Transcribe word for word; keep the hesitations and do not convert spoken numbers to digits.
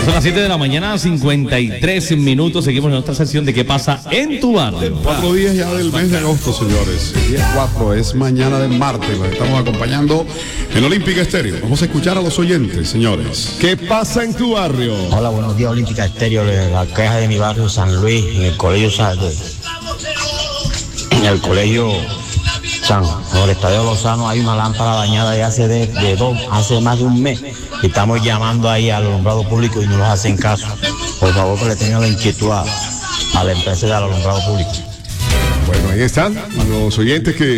Son las siete de la mañana, cincuenta y tres minutos. Seguimos en nuestra sesión de ¿Qué pasa en tu barrio? Cuatro días ya del mes de agosto, señores. Día cuatro es mañana de martes. Los estamos acompañando en Olímpica Estéreo. Vamos a escuchar a los oyentes, señores. ¿Qué pasa en tu barrio? Hola, buenos días, Olímpica Estéreo. La queja de mi barrio San Luis, en el colegio San, en el colegio San, en el Estadio Lozano hay una lámpara dañada y hace de, de dos, hace más de un mes. Y estamos llamando ahí al alumbrado público y no nos hacen caso. Por favor, que le tengan la inquietud a, a la empresa del alumbrado público. Bueno, ahí están los oyentes que